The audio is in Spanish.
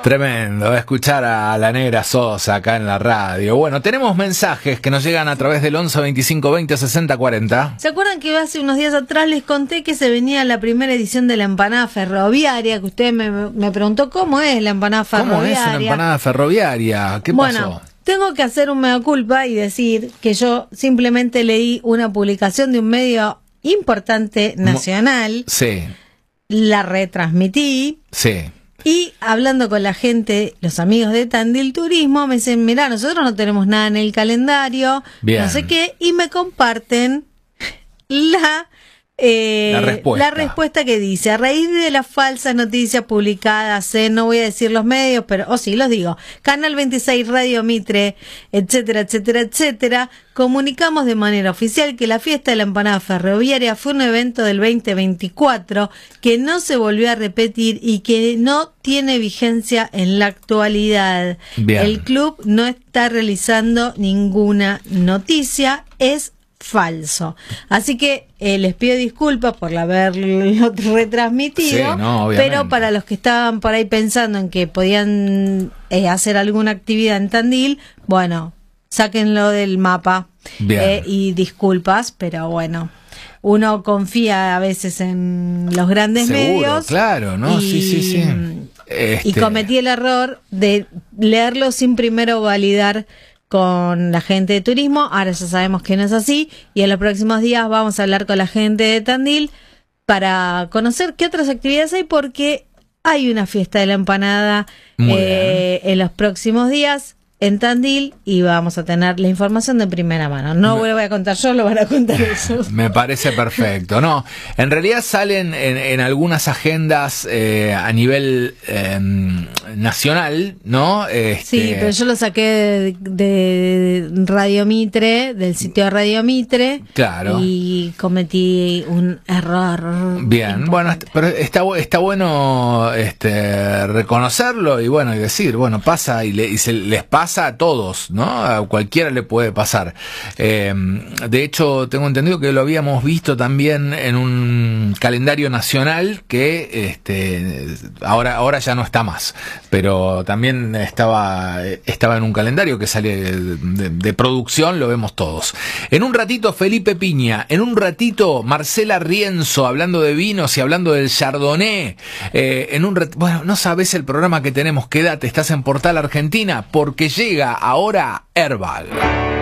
Tremendo, escuchar a la Negra Sosa acá en la radio. Bueno, tenemos mensajes que nos llegan a través del 11 25 20 60 40. ¿Se acuerdan que hace unos días atrás les conté que se venía la primera edición de la empanada ferroviaria? Que usted me preguntó cómo es la empanada ferroviaria. ¿Cómo es una empanada ferroviaria? ¿Qué pasó? Bueno, tengo que hacer un mea culpa y decir que yo simplemente leí una publicación de un medio importante nacional. Sí. La retransmití. Sí. Y hablando con la gente, los amigos de Tandil Turismo, me dicen, mirá, nosotros no tenemos nada en el calendario, bien, no sé qué, y me comparten la respuesta que dice: a raíz de las falsas noticias publicadas en, no voy a decir los medios, pero sí los digo, Canal 26, Radio Mitre, etcétera, etcétera, etcétera, comunicamos de manera oficial que la fiesta de la empanada ferroviaria fue un evento del 2024 que no se volvió a repetir y que no tiene vigencia en la actualidad. Bien. El club no está realizando ninguna noticia, es falso. Así que les pido disculpas por haberlo retransmitido, sí, no, pero para los que estaban por ahí pensando en que podían hacer alguna actividad en Tandil, bueno, sáquenlo del mapa. Y disculpas, pero bueno, uno confía a veces en los grandes medios. Claro, ¿no? Sí. Y cometí el error de leerlo sin primero validar con la gente de turismo. Ahora ya sabemos que no es así, y en los próximos días vamos a hablar con la gente de Tandil para conocer qué otras actividades hay, porque hay una fiesta de la empanada en los próximos días en Tandil, y vamos a tener la información de primera mano. No lo voy a contar yo, lo van a contar ellos. Me parece perfecto. No, en realidad salen en algunas agendas a nivel nacional, ¿no? Sí, pero yo lo saqué de Radio Mitre, del sitio de Radio Mitre. Claro. Y cometí un error. Bien, bueno, pero está bueno reconocerlo y bueno, y decir, bueno, pasa y se les pasa a todos, ¿no? A cualquiera le puede pasar. De hecho, tengo entendido que lo habíamos visto también en un calendario nacional que ahora ya no está más, pero también estaba en un calendario que sale de producción, lo vemos todos. En un ratito Felipe Piña, en un ratito Marcela Rienzo hablando de vinos y hablando del Chardonnay. Bueno, no sabes el programa que tenemos, quédate, estás en Portal Argentina, porque llega ahora Herbal.